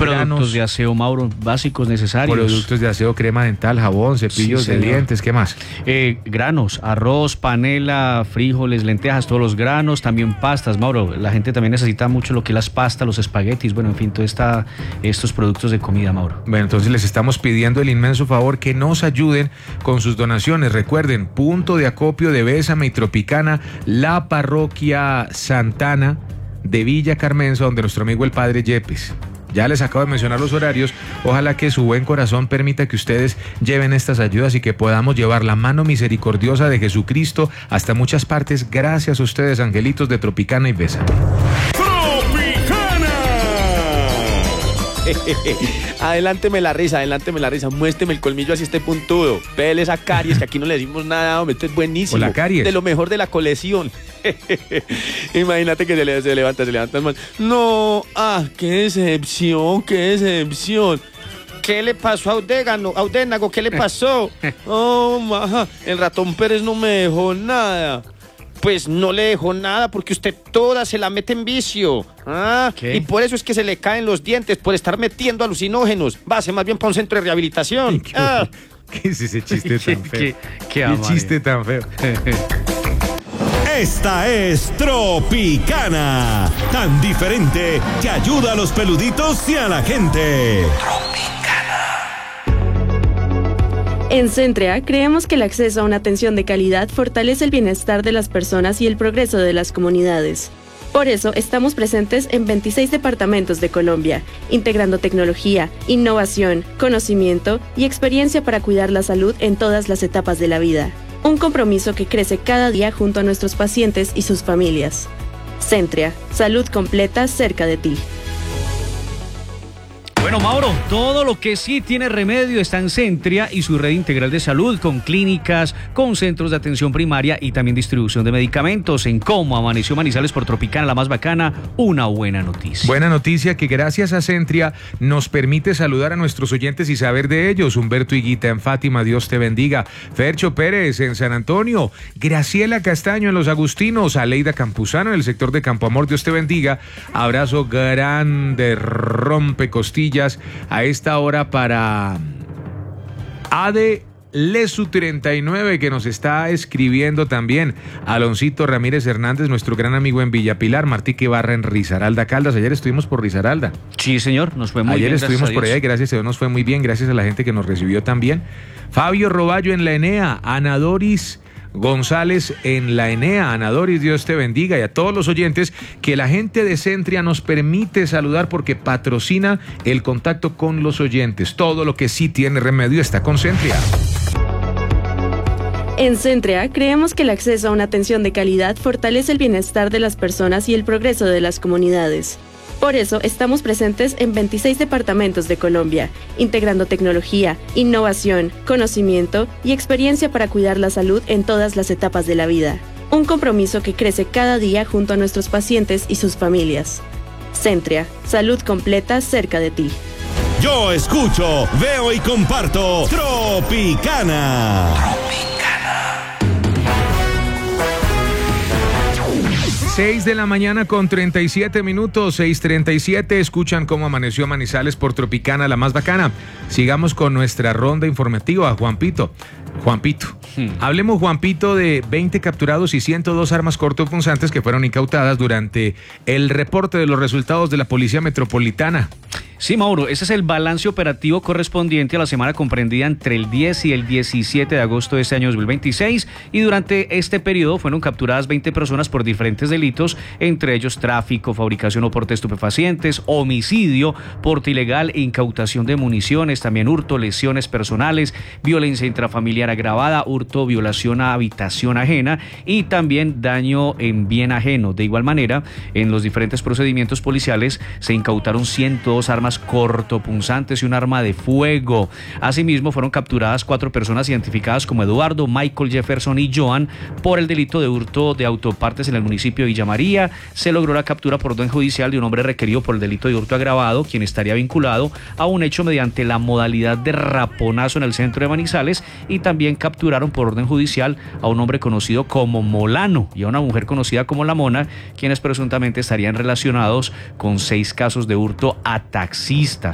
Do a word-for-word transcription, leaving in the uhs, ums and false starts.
Productos granos, de aseo, Mauro, básicos necesarios. Productos de aseo, crema dental, jabón, cepillos Sí, de señor. dientes, ¿qué más? Eh, granos, arroz, panela, frijoles, lentejas, todos los granos, también pastas, Mauro. La gente también necesita mucho lo que es las pastas, los espaguetis, bueno, en fin, todos esta, estos productos de comida, Mauro. Bueno, entonces les estamos pidiendo el inmenso favor que nos ayuden con sus donaciones. Recuerden, punto de acopio de Bésame y Tropicana, la parroquia Santana de Villa Carmenza, donde nuestro amigo el padre Yepes. Ya les acabo de mencionar los horarios. Ojalá que su buen corazón permita que ustedes lleven estas ayudas y que podamos llevar la mano misericordiosa de Jesucristo hasta muchas partes. Gracias a ustedes, angelitos de Tropicana y Bésame. Adelánteme la risa, adelánteme la risa, muéstreme el colmillo así esté puntudo. Pele esa caries, que aquí no le decimos nada, hombre, esto es buenísimo. O la caries. De lo mejor de la colección. Imagínate que se, le, se levanta, se levanta el man. No, ah, qué decepción, qué decepción. ¿Qué le pasó a Udégano, a Udénago? ¿Qué le pasó? Oh, maja, el ratón Pérez no me dejó nada. Pues no le dejó nada porque usted toda se la mete en vicio. Ah, ¿Qué? y por eso es que se le caen los dientes, por estar metiendo alucinógenos. Váse más bien para un centro de rehabilitación. ¿Qué, Ah. ¿Qué es ese chiste tan feo? ¿Qué, qué, ¿Qué ama, chiste tan feo? Esta es Tropicana, tan diferente que ayuda a los peluditos y a la gente. En Centrea creemos que el acceso a una atención de calidad fortalece el bienestar de las personas y el progreso de las comunidades. Por eso estamos presentes en veintiséis departamentos de Colombia, integrando tecnología, innovación, conocimiento y experiencia para cuidar la salud en todas las etapas de la vida. Un compromiso que crece cada día junto a nuestros pacientes y sus familias. Centrea, salud completa cerca de ti. Bueno, Mauro, todo lo que sí tiene remedio está en Centria y su red integral de salud, con clínicas, con centros de atención primaria y también distribución de medicamentos. En Cómo amaneció Manizales por Tropicana, la más bacana, una buena noticia. Buena noticia que gracias a Centria nos permite saludar a nuestros oyentes y saber de ellos. Humberto Higuita en Fátima, Dios te bendiga. Fercho Pérez en San Antonio. Graciela Castaño en Los Agustinos. Aleida Campuzano en el sector de Campo Amor, Dios te bendiga. Abrazo grande, rompe costillas a esta hora para Ade Lesu treinta y nueve, que nos está escribiendo también. Aloncito Ramírez Hernández, nuestro gran amigo en Villa Pilar. Martí Barra en Risaralda, Caldas. Ayer estuvimos por Risaralda. Sí, señor, nos fue muy Ayer bien. estuvimos gracias a por Dios. allá y gracias a Dios nos fue muy bien. Gracias a la gente que nos recibió también. Fabio Roballo en la Enea. Ana Doris González en la Enea. Ana Doris, Dios te bendiga, y a todos los oyentes que la gente de Centria nos permite saludar porque patrocina el contacto con los oyentes. Todo lo que sí tiene remedio está con Centria. En Centrea creemos que el acceso a una atención de calidad fortalece el bienestar de las personas y el progreso de las comunidades. Por eso estamos presentes en veintiséis departamentos de Colombia, integrando tecnología, innovación, conocimiento y experiencia para cuidar la salud en todas las etapas de la vida. Un compromiso que crece cada día junto a nuestros pacientes y sus familias. Centria, salud completa cerca de ti. Yo escucho, veo y comparto Tropicana. seis de la mañana con treinta y siete minutos, seis treinta y siete. Escuchan Cómo amaneció Manizales por Tropicana, la más bacana. Sigamos con nuestra ronda informativa. Juanpito, Juanpito. Hmm. Hablemos, Juanpito, de veinte capturados y ciento dos armas cortopunzantes que fueron incautadas durante el reporte de los resultados de la Policía Metropolitana. Sí, Mauro, ese es el balance operativo correspondiente a la semana comprendida entre el diez y el diecisiete de agosto de este año dos mil veintiséis, y durante este periodo fueron capturadas veinte personas por diferentes delitos, entre ellos tráfico, fabricación o porte de estupefacientes, homicidio, porte ilegal e incautación de municiones, también hurto, lesiones personales, violencia intrafamiliar agravada, hurto, violación a habitación ajena y también daño en bien ajeno. De igual manera, en los diferentes procedimientos policiales se incautaron ciento dos armas cortopunzantes y un arma de fuego. Asimismo, fueron capturadas cuatro personas identificadas como Eduardo, Michael, Jefferson y Joan por el delito de hurto de autopartes en el municipio de Villa María. Se logró la captura por orden judicial de un hombre requerido por el delito de hurto agravado, quien estaría vinculado a un hecho mediante la modalidad de raponazo en el centro de Manizales, y también capturaron por orden judicial a un hombre conocido como Molano y a una mujer conocida como La Mona, quienes presuntamente estarían relacionados con seis casos de hurto a taxistas.